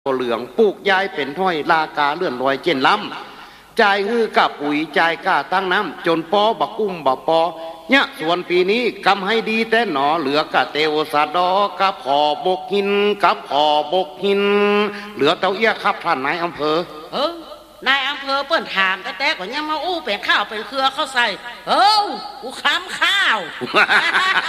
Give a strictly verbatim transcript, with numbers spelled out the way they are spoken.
เหลืองปลูกย้ายเป็นถ้อยลากาเลื่อนลอยเจนล้ำจ่ายฮือกับปุ๋ยจ่ายก้าตั้งน้ำจนปอบักกุ้มบักปอเนี่ยส่วนปีนี้กำให้ดีแต่หนอเหลือกะเตวสาดอกับขอบกหินกับขอบกหินเหลือเต้าเอี้ยครับท่านนายอำเภอเออนายอำเภอเปิ้นถามแต่แต่ก็ยังมาอู้เป็นข้าวเป็นเครือเข้าใส่เออกูค้ำข้าว